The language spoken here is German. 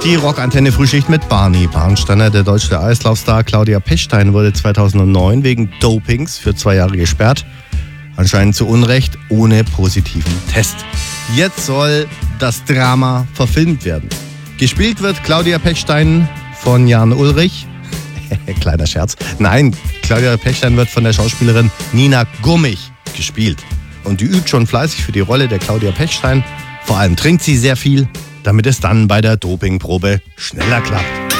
Die Rockantenne Frühschicht mit Barney Barnsteiner. Der deutsche Eislaufstar Claudia Pechstein wurde 2009 wegen Dopings für 2 Jahre gesperrt. Anscheinend zu Unrecht, ohne positiven Test. Jetzt soll das Drama verfilmt werden. Gespielt wird Claudia Pechstein von Jan Ulrich. Kleiner Scherz. Nein, Claudia Pechstein wird von der Schauspielerin Nina Gummich gespielt. Und die übt schon fleißig für die Rolle der Claudia Pechstein. Vor allem trinkt sie sehr viel, damit es dann bei der Dopingprobe schneller klappt.